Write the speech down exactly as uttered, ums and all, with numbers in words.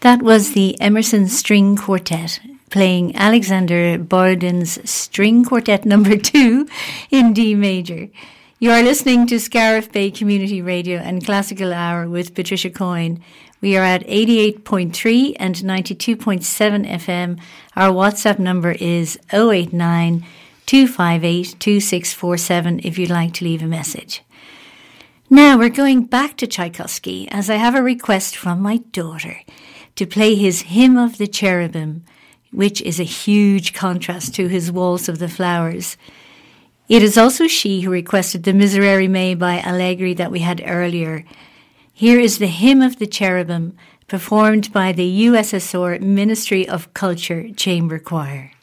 That was the Emerson String Quartet playing Alexander Borodin's String Quartet number two in D major. You are listening to Scariff Bay Community Radio and Classical Hour with Patricia Coyne. We are at eighty-eight point three and ninety-two point seven F M. Our WhatsApp number is oh eight nine, two five eight, two six four seven if you'd like to leave a message. Now we're going back to Tchaikovsky as I have a request from my daughter to play his Hymn of the Cherubim, which is a huge contrast to his Waltz of the Flowers. It is also she who requested the Miserere Mei by Allegri that we had earlier. Here is the Hymn of the Cherubim, performed by the U S S R Ministry of Culture Chamber Choir.